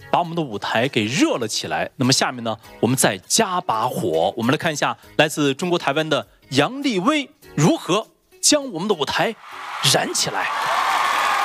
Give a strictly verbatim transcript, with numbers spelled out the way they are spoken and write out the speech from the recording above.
把我们的舞台给热了起来。那么下面呢，我们再加把火，我们来看一下来自中国台湾的杨丽薇如何将我们的舞台燃起来。